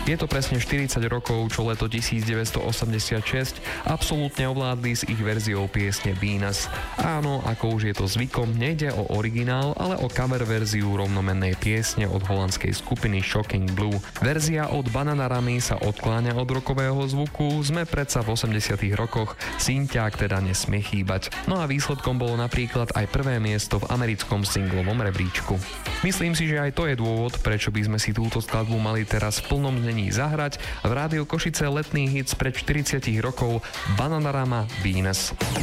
Je to presne 40 rokov, čo leto 1986 absolútne ovládli s ich verziou piesne Venus. Áno, ako už je to zvykom, nejde o originál, ale o cover verziu rovnomennej piesne od holandskej skupiny Shocking Blue. Verzia od Bananaramy sa odkláňa od rockového zvuku, sme predsa v 80 rokoch, synťák teda nesmie chýbať. No a výsledkom bolo napríklad aj prvé miesto v americkom singlovom rebríčku. Myslím si, že aj to je dôvod, prečo by sme si túto skladbu mali teraz v plnom znení zahrať. V rádiu Košice letný hit spred 40 rokov Bananarama Venus.